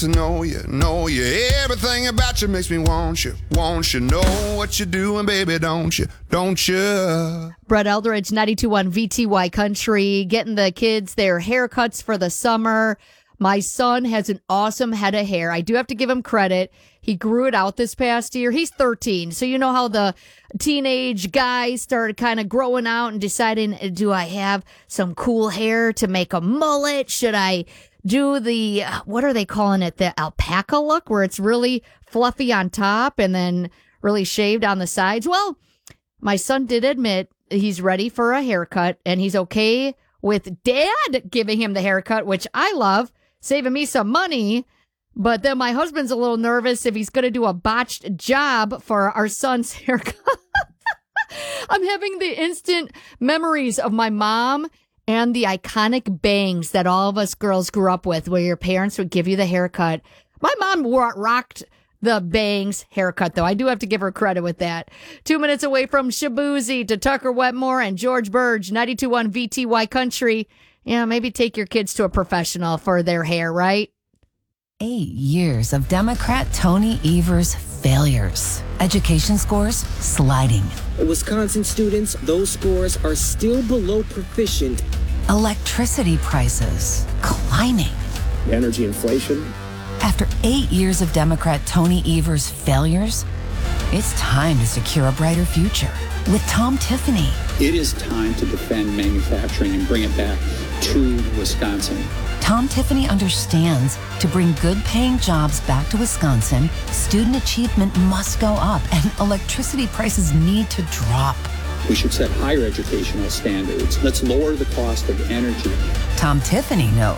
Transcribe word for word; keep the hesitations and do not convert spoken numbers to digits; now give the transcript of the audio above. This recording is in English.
to know you, know you. Everything about you makes me want you, want you. Know what you're doing, baby, don't you, don't you? Brett Eldridge, ninety-two point one V T Y Country, getting the kids their haircuts for the summer. My son has an awesome head of hair. I do have to give him credit. He grew it out this past year. He's thirteen. So you know how the teenage guys started kind of growing out and deciding, do I have some cool hair to make a mullet? Should I do the, what are they calling it? The alpaca look where it's really fluffy on top and then really shaved on the sides. Well, my son did admit he's ready for a haircut and he's okay with dad giving him the haircut, which I love, saving me some money. But then my husband's a little nervous if he's going to do a botched job for our son's haircut. I'm having the instant memories of my mom and the iconic bangs that all of us girls grew up with, where your parents would give you the haircut. My mom wore, rocked the bangs haircut, though. I do have to give her credit with that. Two minutes away from Shabuzi to Tucker Wetmore and George Burge, ninety-two point one V T Y Country. Yeah, maybe take your kids to a professional for their hair, right? Eight years of Democrat Tony Evers' failures. Education scores sliding. Wisconsin students, those scores are still below proficient. Electricity prices climbing. Energy inflation. After eight years of Democrat Tony Evers' failures, it's time to secure a brighter future with Tom Tiffany. It is time to defend manufacturing and bring it back to Wisconsin. Tom Tiffany understands to bring good-paying jobs back to Wisconsin, student achievement must go up and electricity prices need to drop. We should set higher educational standards. Let's lower the cost of energy. Tom Tiffany knows